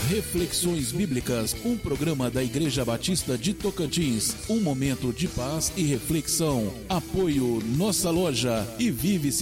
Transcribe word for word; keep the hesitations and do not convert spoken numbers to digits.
Reflexões Bíblicas, um programa da Igreja Batista de Tocantins, um momento de paz e reflexão. Apoio Nossa Loja e Vive